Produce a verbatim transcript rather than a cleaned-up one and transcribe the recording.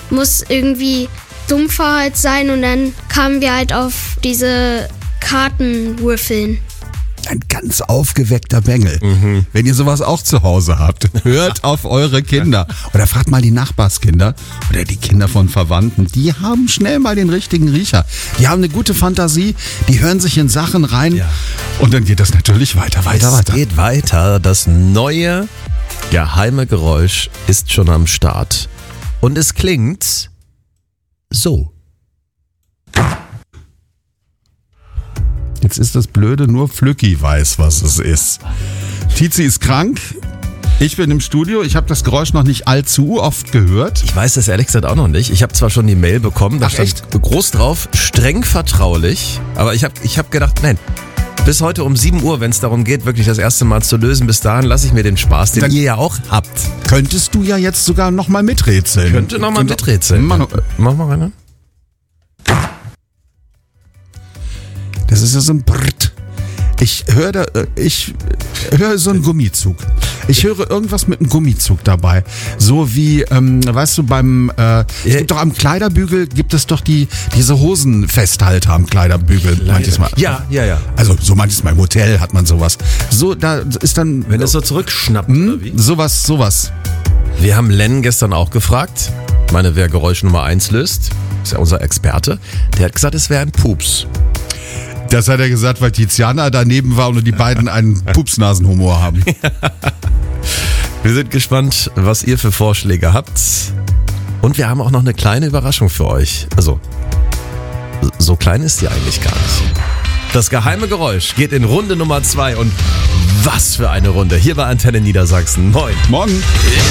muss irgendwie dumpfer halt sein und dann kamen wir halt auf diese Kartenwürfeln. Ein ganz aufgeweckter Bengel. Mhm. Wenn ihr sowas auch zu Hause habt, hört auf eure Kinder. Oder fragt mal die Nachbarskinder oder die Kinder von Verwandten. Die haben schnell mal den richtigen Riecher. Die haben eine gute Fantasie, die hören sich in Sachen rein. Ja. Und dann geht das natürlich weiter, weiter, es weiter. Es geht weiter. Das neue geheime Geräusch ist schon am Start. Und es klingt so. Jetzt ist das Blöde, nur Flücki weiß, was es ist. Tizi ist krank. Ich bin im Studio. Ich habe das Geräusch noch nicht allzu oft gehört. Ich weiß das ehrlich gesagt auch noch nicht. Ich habe zwar schon die Mail bekommen, da Ach, stand echt? groß drauf, streng vertraulich. Aber ich habe ich hab gedacht, nein, bis heute um sieben Uhr, wenn es darum geht, wirklich das erste Mal zu lösen, bis dahin lasse ich mir den Spaß, den Dann ihr ja auch habt. Könntest du ja jetzt sogar nochmal miträtseln. Könnte nochmal miträtseln. Mach, noch, Mach mal rein. Das ist ja so ein Brrrt. Ich höre da, ich höre so einen Gummizug. Ich höre irgendwas mit einem Gummizug dabei. So wie, ähm, weißt du, beim, äh, es gibt doch am Kleiderbügel, gibt es doch die, diese Hosenfesthalter am Kleiderbügel. Manches Mal. Ja, ja, ja. Also so manches Mal im Hotel hat man sowas. So, da ist dann... Wenn es so zurückschnappt, hm, oder wie? Sowas, sowas. Wir haben Len gestern auch gefragt. Ich meine, wer Geräusch Nummer eins löst, ist ja unser Experte. Der hat gesagt, es wäre ein Pups. Das hat er gesagt, weil Tiziana daneben war und die beiden einen Pupsnasenhumor haben. Wir sind gespannt, was ihr für Vorschläge habt. Und wir haben auch noch eine kleine Überraschung für euch. Also, so klein ist die eigentlich gar nicht. Das geheime Geräusch geht in Runde Nummer zwei. Und was für eine Runde. Hier bei Antenne Niedersachsen. Moin. Morgen.